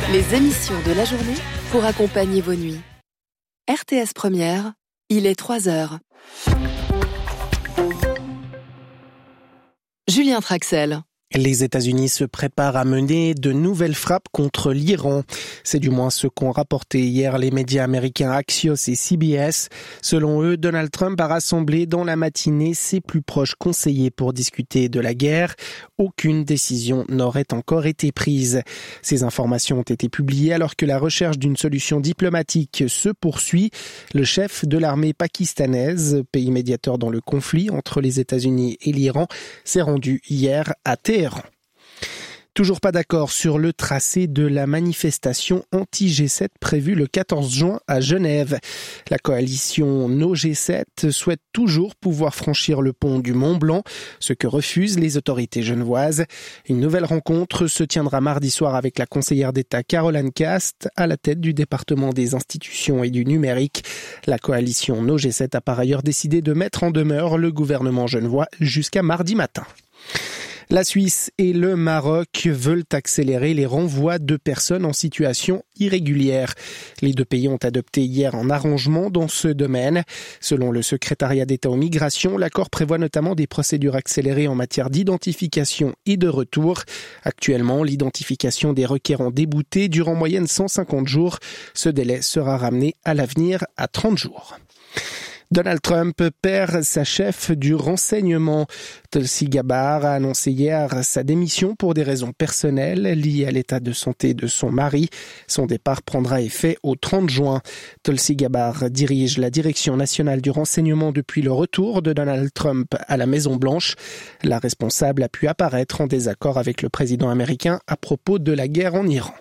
Les émissions de la journée pour accompagner vos nuits. RTS Première, il est 3h. Julien Traxel. Les États-Unis se préparent à mener de nouvelles frappes contre l'Iran. C'est du moins ce qu'ont rapporté hier les médias américains Axios et CBS. Selon eux, Donald Trump a rassemblé dans la matinée ses plus proches conseillers pour discuter de la guerre. Aucune décision n'aurait encore été prise. Ces informations ont été publiées alors que la recherche d'une solution diplomatique se poursuit. Le chef de l'armée pakistanaise, pays médiateur dans le conflit entre les États-Unis et l'Iran, s'est rendu hier à Téhéran. Toujours pas d'accord sur le tracé de la manifestation anti-G7 prévue le 14 juin à Genève. La coalition No G7 souhaite toujours pouvoir franchir le pont du Mont Blanc, ce que refusent les autorités genevoises. Une nouvelle rencontre se tiendra mardi soir avec la conseillère d'État Caroline Cast à la tête du département des institutions et du numérique. La coalition No G7 a par ailleurs décidé de mettre en demeure le gouvernement genevois jusqu'à mardi matin. La Suisse et le Maroc veulent accélérer les renvois de personnes en situation irrégulière. Les deux pays ont adopté hier un arrangement dans ce domaine. Selon le secrétariat d'État aux migrations, l'accord prévoit notamment des procédures accélérées en matière d'identification et de retour. Actuellement, l'identification des requérants déboutés dure en moyenne 150 jours. Ce délai sera ramené à l'avenir à 30 jours. Donald Trump perd sa chef du renseignement. Tulsi Gabbard a annoncé hier sa démission pour des raisons personnelles liées à l'état de santé de son mari. Son départ prendra effet au 30 juin. Tulsi Gabbard dirige la direction nationale du renseignement depuis le retour de Donald Trump à la Maison-Blanche. La responsable a pu apparaître en désaccord avec le président américain à propos de la guerre en Iran.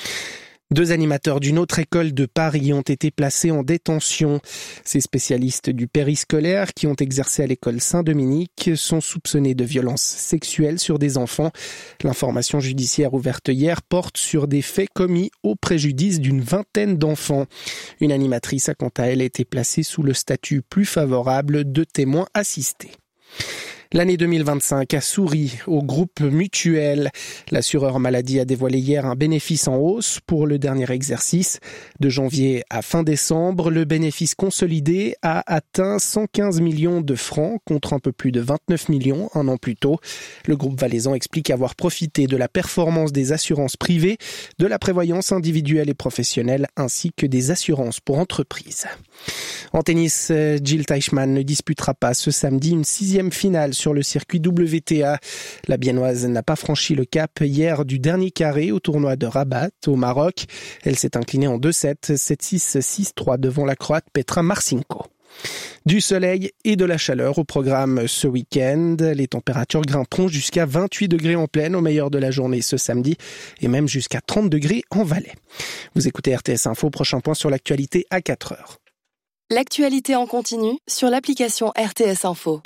Deux animateurs d'une autre école de Paris ont été placés en détention. Ces spécialistes du périscolaire qui ont exercé à l'école Saint-Dominique sont soupçonnés de violences sexuelles sur des enfants. L'information judiciaire ouverte hier porte sur des faits commis au préjudice d'une vingtaine d'enfants. Une animatrice a quant à elle été placée sous le statut plus favorable de témoin assisté. L'année 2025 a souri au groupe Mutuel. L'assureur maladie a dévoilé hier un bénéfice en hausse pour le dernier exercice. De janvier à fin décembre, le bénéfice consolidé a atteint 115 millions de francs contre un peu plus de 29 millions un an plus tôt. Le groupe valaisan explique avoir profité de la performance des assurances privées, de la prévoyance individuelle et professionnelle ainsi que des assurances pour entreprises. En tennis, Jil Teichmann ne disputera pas ce samedi une 6e finale sur le circuit WTA. La Biennoise n'a pas franchi le cap hier du dernier carré au tournoi de Rabat au Maroc. Elle s'est inclinée en 2-7, 7-6, 6-3 devant la Croate Petra Marcinko. Du soleil et de la chaleur au programme ce week-end. Les températures grimperont jusqu'à 28 degrés en plaine au meilleur de la journée ce samedi et même jusqu'à 30 degrés en Valais. Vous écoutez RTS Info, prochain point sur l'actualité à 4h. L'actualité en continu sur l'application RTS Info.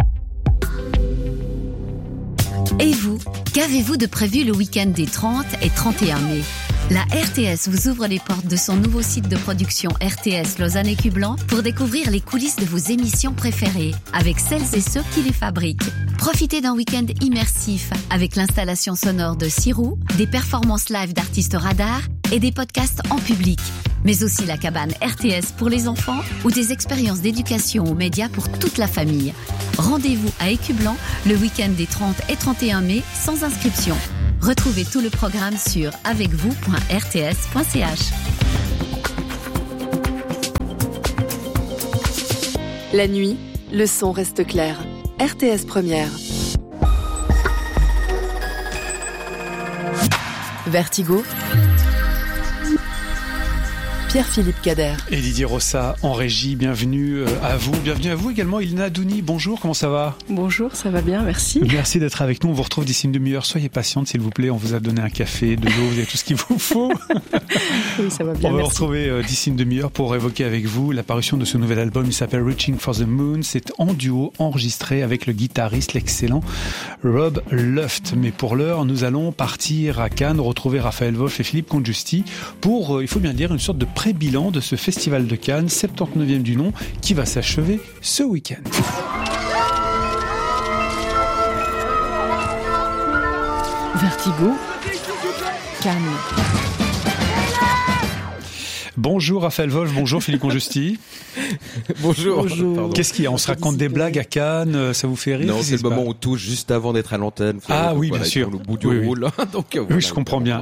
Et vous, qu'avez-vous de prévu le week-end des 30 et 31 mai ? La RTS vous ouvre les portes de son nouveau site de production RTS Lausanne et Cublan pour découvrir les coulisses de vos émissions préférées avec celles et ceux qui les fabriquent. Profitez d'un week-end immersif avec l'installation sonore de Sirou, des performances live d'artistes radars et des podcasts en public. Mais aussi la cabane RTS pour les enfants ou des expériences d'éducation aux médias pour toute la famille. Rendez-vous à Écublan le week-end des 30 et 31 mai sans inscription. Retrouvez tout le programme sur avecvous.rts.ch. La nuit, le son reste clair. RTS Première. Vertigo. Pierre-Philippe Cader. Et Didier Rossa en régie, bienvenue à vous. Bienvenue à vous également, Ilna Douni. Bonjour, comment ça va ? Bonjour, ça va bien, merci. Merci d'être avec nous. On vous retrouve d'ici une demi-heure. Soyez patiente, s'il vous plaît. On vous a donné un café, de l'eau, vous avez tout ce qu'il vous faut. Oui, ça va bien, On va merci. vous retrouver d'ici une demi-heure pour évoquer avec vous la parution de ce nouvel album. Il s'appelle Reaching for the Moon. C'est en duo, enregistré avec le guitariste, l'excellent Rob Luft. Mais pour l'heure, nous allons partir à Cannes, retrouver Raphaël Wolf et Philippe Congiusti pour, il faut bien le dire, une sorte de pré-bilan de ce festival de Cannes, 79e du nom, qui va s'achever ce week-end. Vertigo, Cannes. Bonjour Raphaël Wolf, bonjour Philippe Conjusti. Bonjour. Qu'est-ce qu'il y a ? On se raconte des blagues à Cannes, ça vous fait rire ? Non, c'est le moment où on touche juste avant d'être à l'antenne. Ah oui, bien sûr. Le bout du roule. Donc, voilà, oui, je comprends bien.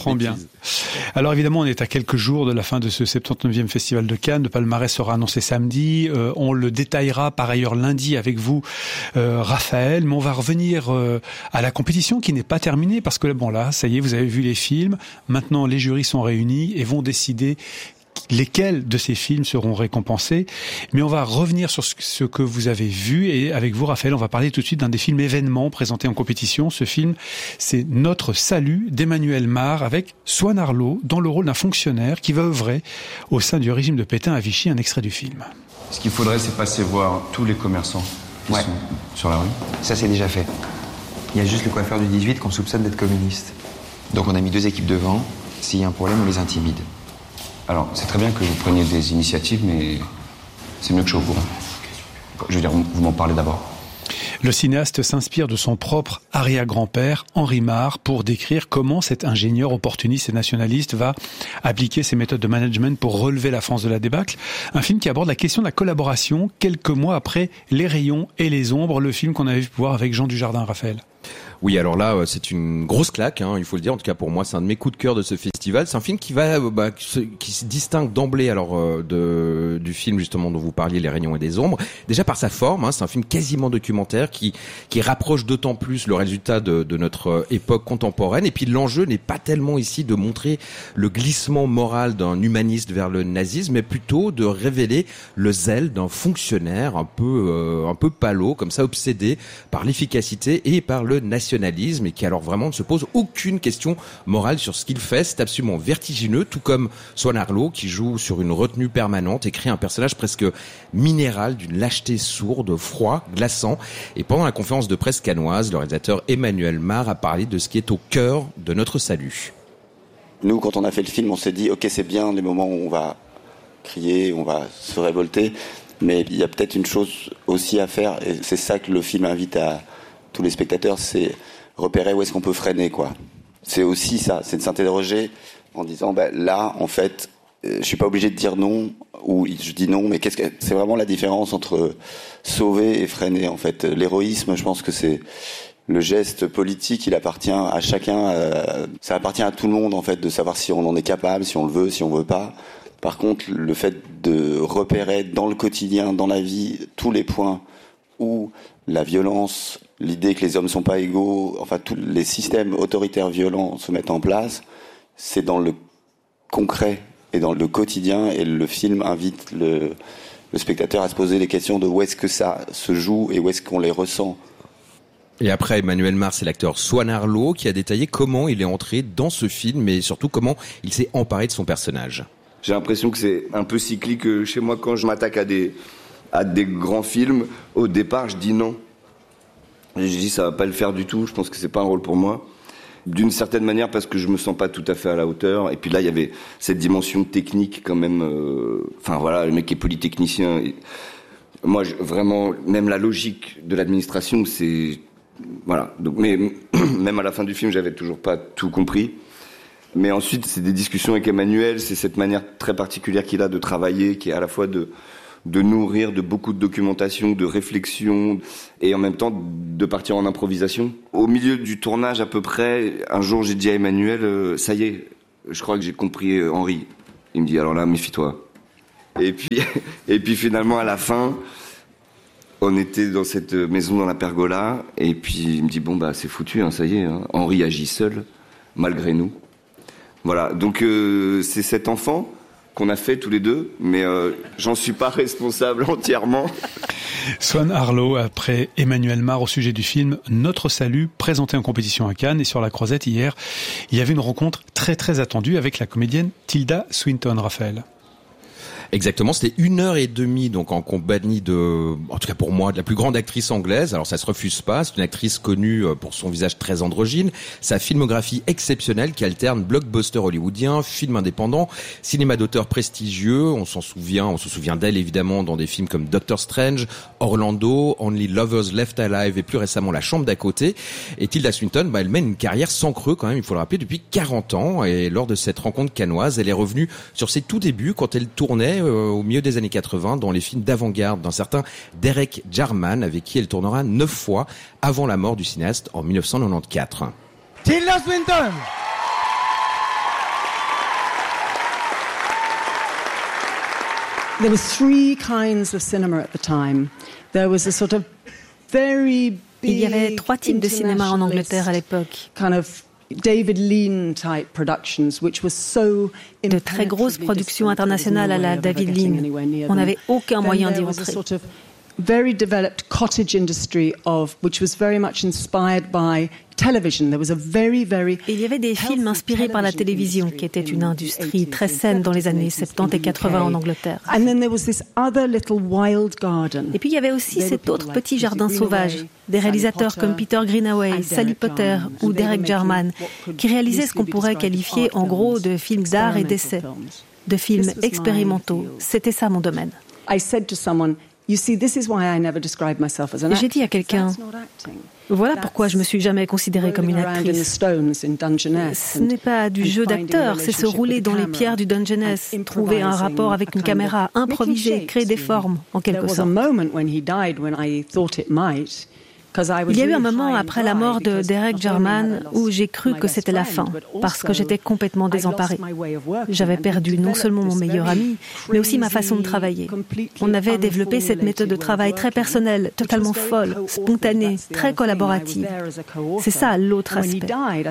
Alors évidemment, on est à quelques jours de la fin de ce 79e Festival de Cannes. Le palmarès sera annoncé samedi. On le détaillera par ailleurs lundi avec vous, Raphaël. Mais on va revenir à la compétition qui n'est pas terminée parce que bon là, ça y est, vous avez vu les films. Maintenant, les jurys sont réunis et vont décider lesquels de ces films seront récompensés. Mais on va revenir sur ce que vous avez vu et avec vous, Raphaël, on va parler tout de suite d'un des films événements présentés en compétition. Ce film, c'est Notre Salut d'Emmanuel Mar avec Swan Arlo dans le rôle d'un fonctionnaire qui va œuvrer au sein du régime de Pétain à Vichy. Un extrait du film. Ce qu'il faudrait, c'est passer voir tous les commerçants qui sont sur la rue. Ça, c'est déjà fait. Il y a juste le coiffeur du 18 qu'on soupçonne d'être communiste. Donc on a mis 2 équipes devant. S'il y a un problème, on les intimide. Alors, c'est très bien que vous preniez des initiatives, mais c'est mieux que je sois au courant. Je veux dire, vous m'en parlez d'abord. Le cinéaste s'inspire de son propre arrière-grand-père, Henri Mar, pour décrire comment cet ingénieur opportuniste et nationaliste va appliquer ses méthodes de management pour relever la France de la débâcle. Un film qui aborde la question de la collaboration quelques mois après Les Rayons et les Ombres, le film qu'on avait pu voir avec Jean Dujardin, Raphaël. Oui, alors là, c'est une grosse claque, il faut le dire. En tout cas, pour moi, c'est un de mes coups de cœur de ce festival. C'est un film qui qui se distingue d'emblée, du film justement dont vous parliez, Les Rayons et des Ombres. Déjà par sa forme, c'est un film quasiment documentaire qui rapproche d'autant plus le résultat de notre époque contemporaine. Et puis l'enjeu n'est pas tellement ici de montrer le glissement moral d'un humaniste vers le nazisme, mais plutôt de révéler le zèle d'un fonctionnaire un peu palo, comme ça, obsédé par l'efficacité et par le nationalisme, et qui alors vraiment ne se pose aucune question morale sur ce qu'il fait. C'est absolument vertigineux, tout comme Swan Arlo qui joue sur une retenue permanente et crée un personnage presque minéral d'une lâcheté sourde, froid, glaçant. Et pendant la conférence de presse cannoise, le réalisateur Emmanuel Mar a parlé de ce qui est au cœur de Notre Salut. Nous, quand on a fait le film, on s'est dit ok, c'est bien les moments où on va crier, on va se révolter, mais il y a peut-être une chose aussi à faire, et c'est ça que le film invite à tous les spectateurs, c'est repérer où est-ce qu'on peut freiner, quoi. C'est aussi ça, c'est de s'interroger en disant, là, en fait, je suis pas obligé de dire non, ou je dis non, mais c'est vraiment la différence entre sauver et freiner, en fait. L'héroïsme, je pense que c'est le geste politique, il appartient à chacun, ça appartient à tout le monde, en fait, de savoir si on en est capable, si on le veut, si on veut pas. Par contre, le fait de repérer dans le quotidien, dans la vie, tous les points où la violence, l'idée que les hommes sont pas égaux, enfin tous les systèmes autoritaires violents se mettent en place, c'est dans le concret et dans le quotidien, et le film invite le spectateur à se poser les questions de où est-ce que ça se joue et où est-ce qu'on les ressent. Et après Emmanuel Mar, c'est l'acteur Swan Arlo qui a détaillé comment il est entré dans ce film et surtout comment il s'est emparé de son personnage. J'ai l'impression que c'est un peu cyclique chez moi quand je m'attaque à des grands films. Au départ, je dis non. Je dis ça va pas le faire du tout, je pense que c'est pas un rôle pour moi. D'une certaine manière parce que je me sens pas tout à fait à la hauteur. Et puis là, il y avait cette dimension technique quand même. Le mec est polytechnicien. Et moi, vraiment, même la logique de l'administration, c'est... Voilà. Donc, mais même à la fin du film, j'avais toujours pas tout compris. Mais ensuite, c'est des discussions avec Emmanuel, c'est cette manière très particulière qu'il a de travailler, qui est à la fois de nourrir de beaucoup de documentation, de réflexion, et en même temps de partir en improvisation. Au milieu du tournage à peu près, un jour j'ai dit à Emmanuel, ça y est, je crois que j'ai compris Henri. Il me dit, alors là, méfie-toi. Et puis finalement, à la fin, on était dans cette maison dans la pergola, et puis il me dit, c'est foutu, ça y est, Henri agit seul, malgré nous. Voilà, donc c'est cet enfant qu'on a fait tous les deux, mais j'en suis pas responsable entièrement. Swan Arlo, après Emmanuel Mar au sujet du film Notre Salut, présenté en compétition à Cannes. Et sur la Croisette hier, il y avait une rencontre très très attendue avec la comédienne Tilda Swinton, Raphaël. Exactement, c'était 1h30 donc en compagnie en tout cas pour moi, de la plus grande actrice anglaise. Alors ça se refuse pas, c'est une actrice connue pour son visage très androgyne, sa filmographie exceptionnelle qui alterne blockbuster hollywoodien, film indépendant, cinéma d'auteur prestigieux. On se souvient d'elle évidemment dans des films comme Doctor Strange, Orlando, Only Lovers Left Alive et plus récemment La Chambre d'à côté. Et Tilda Swinton, elle mène une carrière sans creux quand même, il faut le rappeler, depuis 40 ans. Et lors de cette rencontre cannoise, elle est revenue sur ses tout débuts quand elle tournait au milieu des années 80 dans les films d'avant-garde d'un certain Derek Jarman avec qui elle tournera 9 fois avant la mort du cinéaste en 1994. Tilda Swinton. There were three kinds of cinema at the time. There was a sort of very big, il y avait 3 types de cinéma en Angleterre à l'époque. Kind of David Lean type productions, which was so de très grosses productions internationales à la David Lean. On n'avait aucun moyen d'y entrer. Very developed cottage industry which was very much inspired by television. There was a very il y avait des films inspirés par la télévision, qui était une industrie très saine dans les années 70 et 80 en Angleterre. And then there was this other little wild garden. Et puis il y avait aussi cet autre petit jardin sauvage, des réalisateurs comme Peter Greenaway, Sally Potter ou Derek Jarman, qui réalisaient ce qu'on pourrait qualifier en gros de films d'art et d'essai, de films expérimentaux. C'était ça mon domaine. I said to someone, you see, this is why I never described myself as an actor. J'ai dit à quelqu'un, voilà pourquoi je me suis jamais considérée comme une actrice. Ce n'est pas du jeu d'acteur, c'est se rouler dans les pierres du Dungeness, trouver un rapport avec une caméra, improviser, créer des formes, en quelque sorte. Il y a eu un moment après la mort de Derek Jarman où j'ai cru que c'était la fin, parce que j'étais complètement désemparée. J'avais perdu non seulement mon meilleur ami, mais aussi ma façon de travailler. On avait développé cette méthode de travail très personnelle, totalement folle, spontanée, très collaborative. C'est ça l'autre aspect.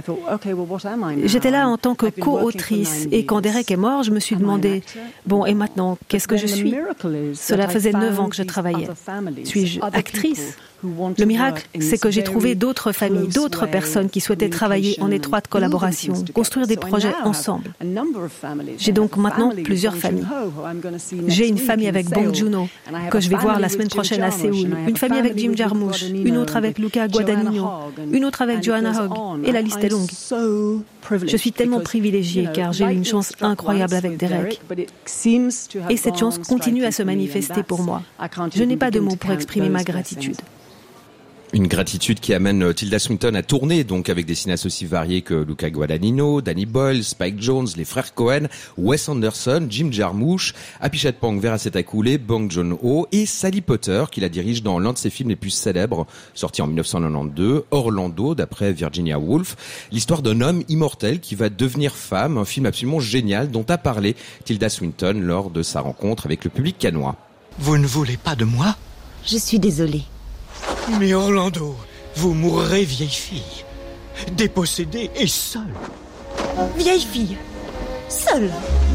J'étais là en tant que co-autrice, et quand Derek est mort, je me suis demandé, bon, et maintenant, qu'est-ce que je suis ? Cela faisait 9 ans que je travaillais. Suis-je actrice ? Le miracle, c'est que j'ai trouvé d'autres familles, d'autres personnes qui souhaitaient travailler en étroite collaboration, construire des projets ensemble. J'ai donc maintenant plusieurs familles. J'ai une famille avec Bong Joon-ho, que je vais voir la semaine prochaine à Séoul, une famille avec Jim Jarmusch, une autre avec Luca Guadagnino, une autre avec Joanna Hogg, et la liste est longue. Je suis tellement privilégiée car j'ai eu une chance incroyable avec Derek. Et cette chance continue à se manifester pour moi. Je n'ai pas de mots pour exprimer ma gratitude. Une gratitude qui amène Tilda Swinton à tourner donc avec des cinéastes aussi variés que Luca Guadagnino, Danny Boyle, Spike Jonze, les frères Cohen, Wes Anderson, Jim Jarmusch, Apichat Pong, Vera Setakoulé, Bong Joon-ho et Sally Potter qui la dirige dans l'un de ses films les plus célèbres, sorti en 1992, Orlando, d'après Virginia Woolf, l'histoire d'un homme immortel qui va devenir femme, un film absolument génial dont a parlé Tilda Swinton lors de sa rencontre avec le public cannois. Vous ne voulez pas de moi ? Je suis désolée. Mais Orlando, vous mourrez vieille fille, dépossédée et seule. Vieille fille, seule.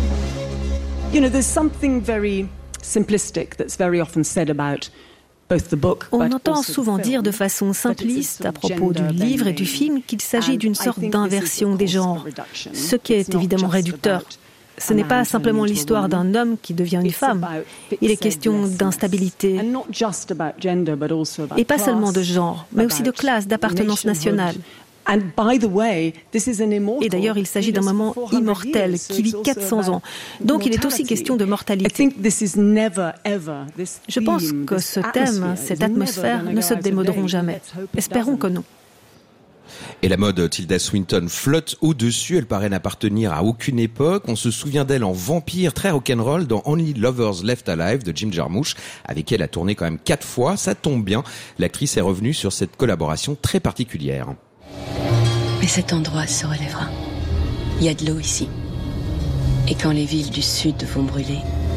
You know, there's something very simplistic that's very often said about both the book. On entend souvent dire de façon simpliste à propos du livre et du film qu'il s'agit d'une sorte d'inversion des genres, ce qui est évidemment réducteur. Ce n'est pas simplement l'histoire d'un homme qui devient une femme. Il est question d'instabilité, et pas seulement de genre, mais aussi de classe, d'appartenance nationale. Et d'ailleurs, il s'agit d'un moment immortel qui vit 400 ans. Donc, il est aussi question de mortalité. Je pense que ce thème, cette atmosphère, ne se démoderont jamais. Espérons que non. Et la mode Tilda Swinton flotte au-dessus, elle paraît n'appartenir à aucune époque. On se souvient d'elle en vampire très rock'n'roll dans Only Lovers Left Alive de Jim Jarmusch, avec qui elle a tourné quand même 4 fois. Ça tombe bien, l'actrice est revenue sur cette collaboration très particulière. Mais cet endroit se relèvera. Il y a de l'eau ici. Et quand les villes du sud vont brûler,